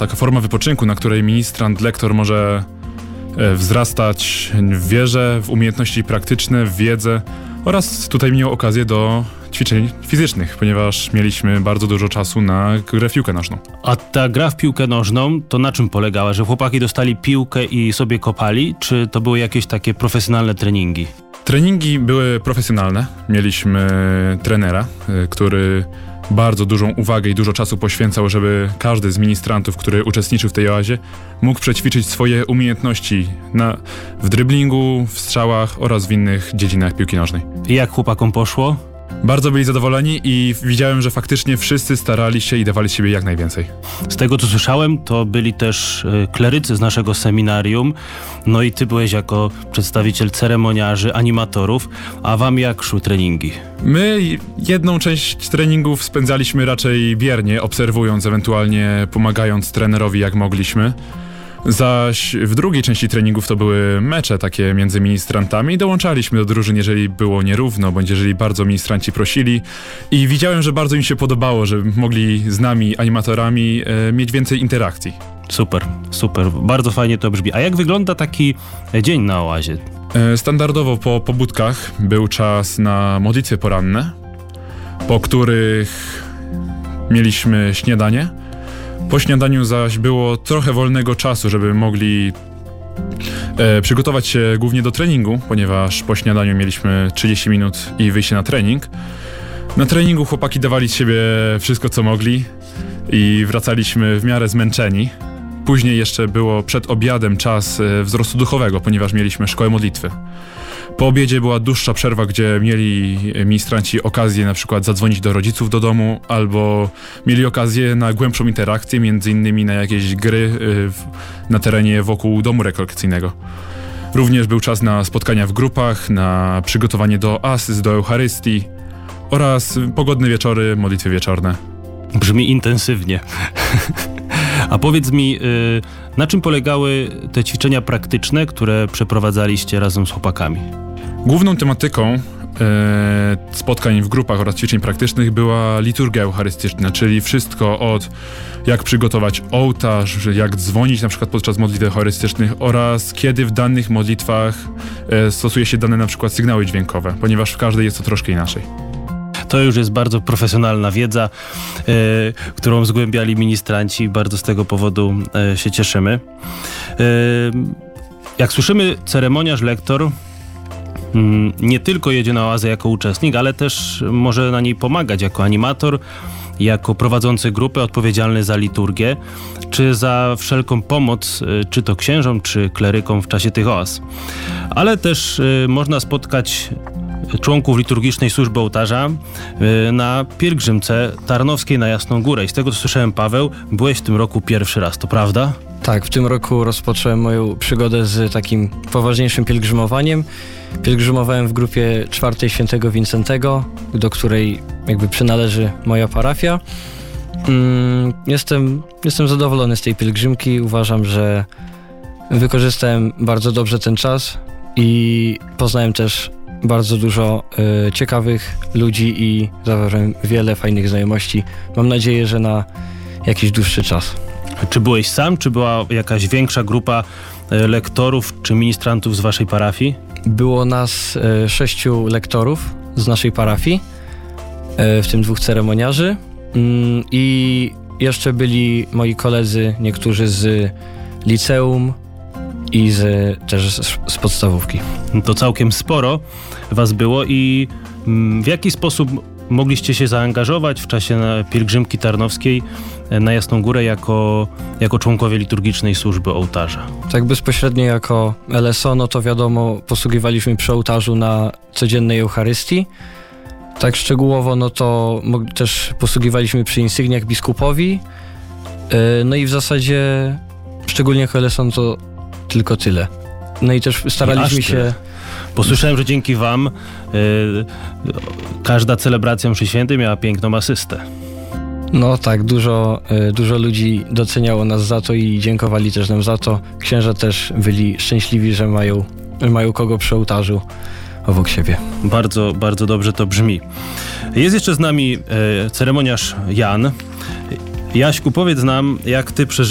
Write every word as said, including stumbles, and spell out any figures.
taka forma wypoczynku, na której ministrant, lektor może wzrastać w wierze, w umiejętności praktyczne, w wiedzę oraz tutaj miał okazję do ćwiczeń fizycznych, ponieważ mieliśmy bardzo dużo czasu na grę w piłkę nożną. A ta gra w piłkę nożną, to na czym polegała? Że chłopaki dostali piłkę i sobie kopali, czy to były jakieś takie profesjonalne treningi? Treningi były profesjonalne. Mieliśmy trenera, który bardzo dużą uwagę i dużo czasu poświęcał, żeby każdy z ministrantów, który uczestniczył w tej oazie, mógł przećwiczyć swoje umiejętności na, w dryblingu, w strzałach oraz w innych dziedzinach piłki nożnej. I jak chłopakom poszło? Bardzo byli zadowoleni i widziałem, że faktycznie wszyscy starali się i dawali z siebie jak najwięcej. Z tego, co słyszałem, to byli też y, klerycy z naszego seminarium. No i ty byłeś jako przedstawiciel ceremoniarzy, animatorów. A wam jak szły treningi? My jedną część treningów spędzaliśmy raczej biernie, obserwując, ewentualnie pomagając trenerowi jak mogliśmy. Zaś w drugiej części treningów to były mecze takie między ministrantami. Dołączaliśmy do drużyn, jeżeli było nierówno, bądź jeżeli bardzo ministranci prosili. I widziałem, że bardzo im się podobało, że mogli z nami, animatorami, e, mieć więcej interakcji. Super, super. Bardzo fajnie to brzmi. A jak wygląda taki dzień na oazie? E, standardowo po pobudkach był czas na modlitwy poranne, po których mieliśmy śniadanie. Po śniadaniu zaś było trochę wolnego czasu, żeby mogli e, przygotować się głównie do treningu, ponieważ po śniadaniu mieliśmy trzydzieści minut i wyjście na trening. Na treningu chłopaki dawali z siebie wszystko, co mogli i wracaliśmy w miarę zmęczeni. Później jeszcze było przed obiadem czas e, wzrostu duchowego, ponieważ mieliśmy szkołę modlitwy. Po obiedzie była dłuższa przerwa, gdzie mieli ministranci okazję na przykład zadzwonić do rodziców do domu albo mieli okazję na głębszą interakcję, między innymi na jakieś gry na terenie wokół domu rekolekcyjnego. Również był czas na spotkania w grupach, na przygotowanie do asyst, do Eucharystii oraz pogodne wieczory, modlitwy wieczorne. Brzmi intensywnie. A powiedz mi, na czym polegały te ćwiczenia praktyczne, które przeprowadzaliście razem z chłopakami? Główną tematyką e, spotkań w grupach oraz ćwiczeń praktycznych była liturgia eucharystyczna, czyli wszystko od jak przygotować ołtarz, jak dzwonić na przykład podczas modlitw eucharystycznych oraz kiedy w danych modlitwach e, stosuje się dane na przykład sygnały dźwiękowe, ponieważ w każdej jest to troszkę inaczej. To już jest bardzo profesjonalna wiedza, e, którą zgłębiali ministranci. Bardzo z tego powodu e, się cieszymy. E, jak słyszymy, ceremoniarz, lektor mm, nie tylko jedzie na oazę jako uczestnik, ale też może na niej pomagać jako animator, jako prowadzący grupę, odpowiedzialny za liturgię, czy za wszelką pomoc, e, czy to księżom, czy klerykom w czasie tych oaz. Ale też e, można spotkać członków liturgicznej służby ołtarza na pielgrzymce tarnowskiej na Jasną Górę. I z tego, co słyszałem, Paweł, byłeś w tym roku pierwszy raz, to prawda? Tak, w tym roku rozpocząłem moją przygodę z takim poważniejszym pielgrzymowaniem. Pielgrzymowałem w grupie czwartej Świętego Wincentego, do której jakby przynależy moja parafia. Jestem, jestem zadowolony z tej pielgrzymki. Uważam, że wykorzystałem bardzo dobrze ten czas i poznałem też bardzo dużo y, ciekawych ludzi i zawarłem wiele fajnych znajomości. Mam nadzieję, że na jakiś dłuższy czas. Czy byłeś sam, czy była jakaś większa grupa y, lektorów czy ministrantów z waszej parafii? Było nas y, sześciu lektorów z naszej parafii, y, w tym dwóch ceremoniarzy y, i jeszcze byli moi koledzy, niektórzy z liceum i z, też z, z podstawówki. To całkiem sporo was było i w jaki sposób mogliście się zaangażować w czasie pielgrzymki tarnowskiej na Jasną Górę jako, jako członkowie liturgicznej służby ołtarza? Tak bezpośrednio jako L S O, no to wiadomo, posługiwaliśmy przy ołtarzu na codziennej Eucharystii. Tak szczegółowo, no to też posługiwaliśmy przy insygniach biskupowi. No i w zasadzie, szczególnie jako L S O, no to tylko tyle. No i też staraliśmy się... Posłyszałem, że dzięki wam yy, każda celebracja mszy świętej miała piękną asystę. No tak, dużo, y, dużo ludzi doceniało nas za to i dziękowali też nam za to. Księża też byli szczęśliwi, że mają, że mają kogo przy ołtarzu obok siebie. Bardzo, bardzo dobrze to brzmi. Jest jeszcze z nami y, ceremoniarz Jan. Jaśku, powiedz nam, jak ty przeżyłeś